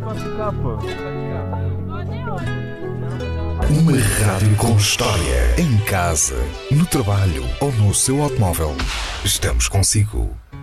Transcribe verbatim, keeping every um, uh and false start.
Pode ficar, pô. Uma rádio com história. Em casa, no trabalho ou no seu automóvel. Estamos consigo.